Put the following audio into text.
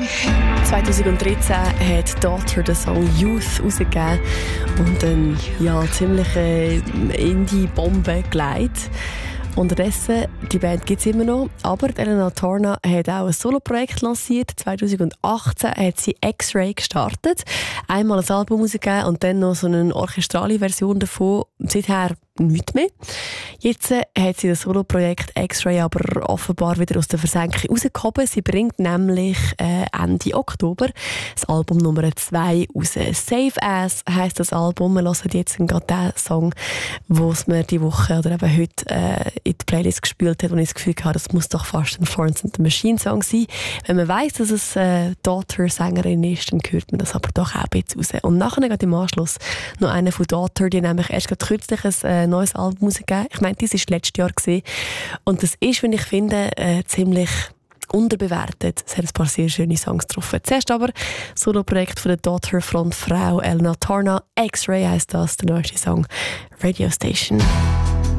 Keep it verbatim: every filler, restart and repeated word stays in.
zweitausenddreizehn hat Daughter den Song Youth rausgegeben und eine ja, ziemliche Indie-Bombe gelegt. Unterdessen, die Band gibt es immer noch, aber Elena Torna hat auch ein Soloprojekt lanciert. zweitausendachtzehn hat sie X-Ray gestartet. Einmal ein Album rausgegeben und dann noch so eine orchestrale Version davon. Seither nichts mehr. Jetzt hat sie das Soloprojekt X-Ray aber offenbar wieder aus der Versenkung rausgehoben. Sie bringt nämlich äh, Ende Oktober das Album Nummer zwei raus. Save As heisst das Album. Wir hören jetzt gerade den Song, den es mir die Woche oder eben heute äh, in die Playlist gespielt hat, und ich das Gefühl hatte, das muss doch fast ein Florence and the Machine Song sein. Wenn man weiss, dass es äh, Daughter-Sängerin ist, dann hört man das aber doch auch ein bisschen raus. Und nachher geht im Anschluss noch eine von Daughter, die nämlich erst gerade kürzlich ein äh, neues Album rausgegeben. Ich meine, das war letztes Jahr gewesen. Und das ist, wenn ich finde, äh, ziemlich unterbewertet. Es hat ein paar sehr schöne Songs getroffen. Zuerst aber das Solo-Projekt von der Daughter-Frontfrau Elena Torna. X-Ray heisst das, der neueste Song. Radio Station.